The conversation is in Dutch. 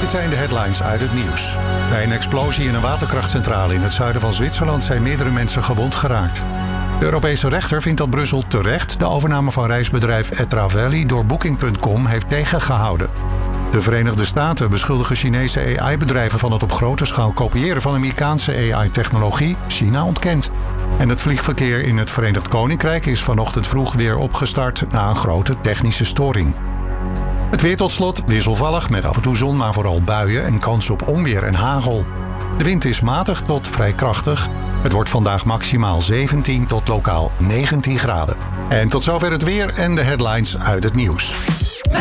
Dit zijn de headlines uit het nieuws. Bij een explosie in een waterkrachtcentrale in het zuiden van Zwitserland zijn meerdere mensen gewond geraakt. De Europese rechter vindt dat Brussel terecht de overname van reisbedrijf Etraveli door Booking.com heeft tegengehouden. De Verenigde Staten beschuldigen Chinese AI-bedrijven van het op grote schaal kopiëren van Amerikaanse AI-technologie. China ontkent. En het vliegverkeer in het Verenigd Koninkrijk is vanochtend vroeg weer opgestart na een grote technische storing. Het weer tot slot wisselvallig met af en toe zon, maar vooral buien en kans op onweer en hagel. De wind is matig tot vrij krachtig. Het wordt vandaag maximaal 17 tot lokaal 19 graden. En tot zover het weer en de headlines uit het nieuws.